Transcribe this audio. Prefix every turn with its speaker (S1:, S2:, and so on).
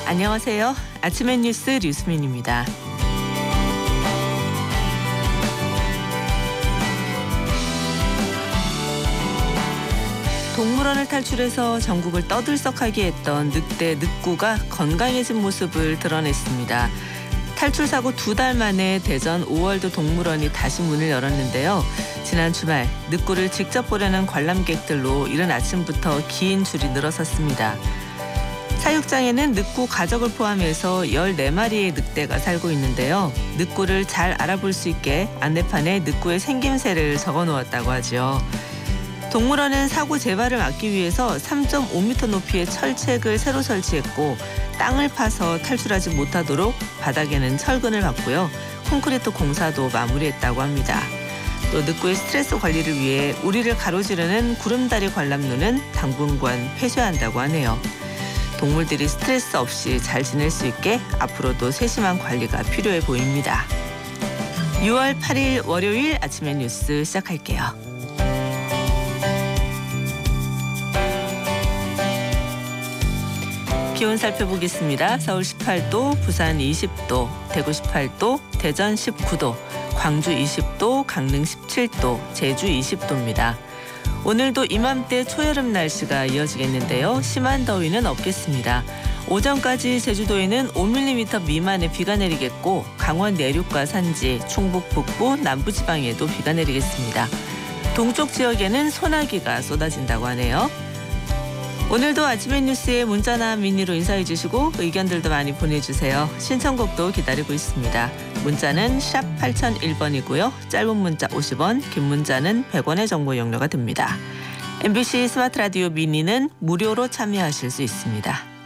S1: 안녕하세요. 아침엔 뉴스 류수민입니다. 동물원을 탈출해서 전국을 떠들썩하게 했던 늑대 늑구가 건강해진 모습을 드러냈습니다. 탈출 사고 2달 만에 대전 5월드 동물원이 다시 문을 열었는데요. 지난 주말 늑구를 직접 보려는 관람객들로 이른 아침부터 긴 줄이 늘어섰습니다. 사육장에는 늑구 가족을 포함해서 14마리의 늑대가 살고 있는데요. 늑구를 잘 알아볼 수 있게 안내판에 늑구의 생김새를 적어놓았다고 하죠. 동물원은 사고 재발을 막기 위해서 3.5m 높이의 철책을 새로 설치했고 땅을 파서 탈출하지 못하도록 바닥에는 철근을 박고요. 콘크리트 공사도 마무리했다고 합니다. 또 늑구의 스트레스 관리를 위해 우리를 가로지르는 구름다리 관람로는 당분간 폐쇄한다고 하네요. 동물들이 스트레스 없이 잘 지낼 수 있게 앞으로도 세심한 관리가 필요해 보입니다. 6월 8일 월요일 아침의 뉴스 시작할게요. 기온 살펴보겠습니다. 서울 18도, 부산 20도, 대구 18도, 대전 19도, 광주 20도, 강릉 17도, 제주 20도입니다. 오늘도 이맘때 초여름 날씨가 이어지겠는데요. 심한 더위는 없겠습니다. 오전까지 제주도에는 5mm 미만의 비가 내리겠고 강원 내륙과 산지, 충북 북부, 남부지방에도 비가 내리겠습니다. 동쪽 지역에는 소나기가 쏟아진다고 하네요. 오늘도 아침엔 뉴스에 문자나 미니로 인사해 주시고 의견들도 많이 보내주세요. 신청곡도 기다리고 있습니다. 문자는 샵 8001번이고요. 짧은 문자 50원, 긴 문자는 100원의 정보 용료가 듭니다. MBC 스마트 라디오 미니는 무료로 참여하실 수 있습니다.